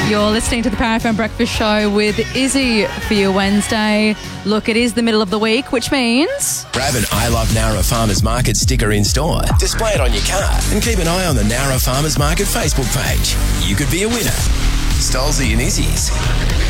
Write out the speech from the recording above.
You're listening to the Power FM Breakfast Show with Izzy for your Wednesday. Look, it is the middle of the week, which means... Grab an I Love Nowra Farmers Market sticker in store, display it on your car, and keep an eye on the Nowra Farmers Market Facebook page. You could be a winner. Stolzy and Izzy's.